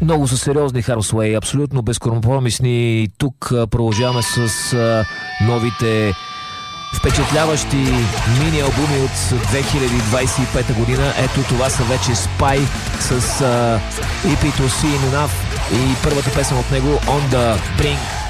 Много са сериозни Harsway, абсолютно безкомпромисни. Тук продължаваме с новите впечатляващи мини-албуми от 2025 година. Ето това са вече Spy с EP to See Enough и първата песен от него On The Brink.